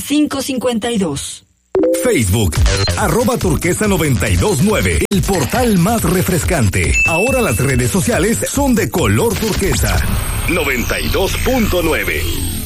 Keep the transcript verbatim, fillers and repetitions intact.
cinco cinco dos. Facebook, arroba turquesa noventa y dos nueve, el portal más refrescante. Ahora las redes sociales son de color turquesa. noventa y dos punto nueve.